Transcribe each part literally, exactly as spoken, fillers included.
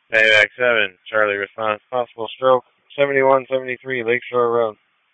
Payback seven, Charlie response, possible stroke, seventy-one seventy-three Lakeshore Road.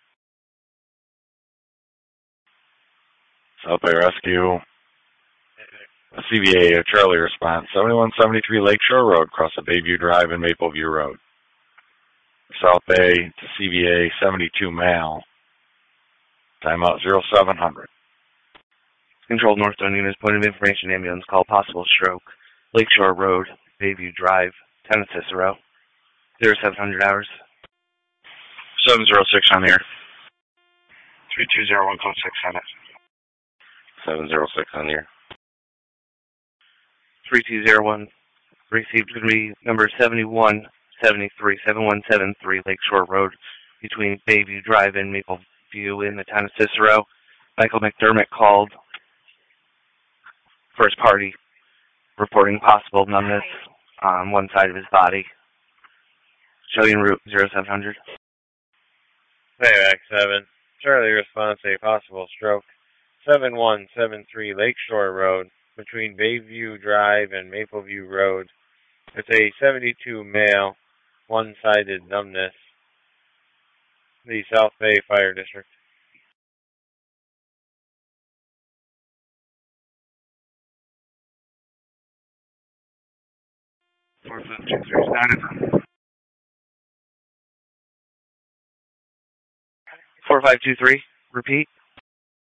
South Bay Rescue. C V A, Charlie response, seventy-one seventy-three Lakeshore Road, across the Bayview Drive and Mapleview Road. South Bay to C V A seventy-two Mal. Timeout zero seven hundred. Control Northstone Units, point of information, ambulance call, possible stroke, Lakeshore Road, Bayview Drive, Town of Cicero, zero seven hundred hours. seven zero six on here. three two zero one, code six, Senate. seven zero six on here. three two zero one, received going to be number seventy-one seventy-three, seven one seven three Lakeshore Road, between Bayview Drive and Mapleview in the Town of Cicero. Michael McDermott called first party, reporting possible numbness on one side of his body. Showing route zero seven hundred. Payback seven, Charlie response, a possible stroke, seven one seven three Lakeshore Road, between Bayview Drive and Mapleview Road. It's a seventy-two male, one-sided numbness. The South Bay Fire District. four five two three, Senate. four five two three, repeat.